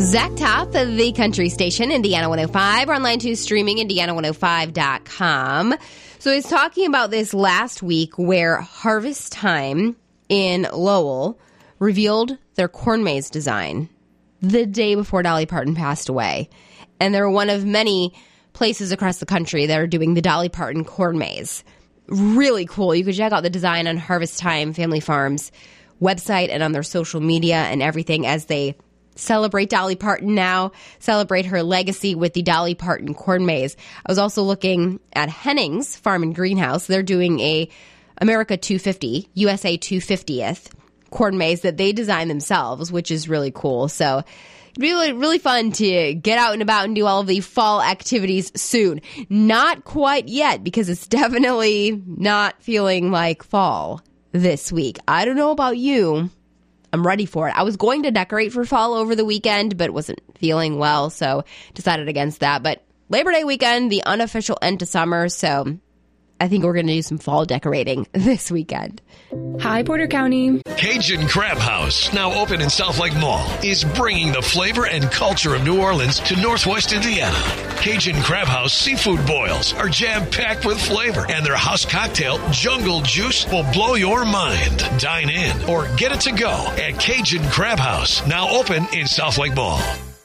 Zach Top of the country station, Indiana 105. We're online too, streaming, Indiana105.com. So he's talking about this last week where Harvest Time in Lowell revealed their corn maze design the day before Dolly Parton passed away. And they're one of many places across the country that are doing the Dolly Parton corn maze. Really cool. You can check out the design on Harvest Time Family Farms website and on their social media and everything as they celebrate Dolly Parton now, celebrate her legacy with the Dolly Parton corn maze. I was also looking at Henning's Farm and Greenhouse. They're doing a America 250, USA 250th corn maze that they designed themselves, which is really cool. So really, really fun to get out and about and do all of the fall activities soon. Not quite yet, because it's definitely not feeling like fall this week. I don't know about you. I'm ready for it. I was going to decorate for fall over the weekend, but wasn't feeling well, so decided against that. But Labor Day weekend, the unofficial end to summer, so I think we're going to do some fall decorating this weekend. Hi, Porter County. Cajun Crab House, now open in South Lake Mall, is bringing the flavor and culture of New Orleans to Northwest Indiana. Cajun Crab House seafood boils are jam-packed with flavor, and their house cocktail, Jungle Juice, will blow your mind. Dine in or get it to go at Cajun Crab House, now open in South Lake Mall.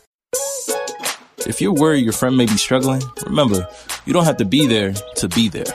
If you're worried your friend may be struggling, remember, you don't have to be there to be there.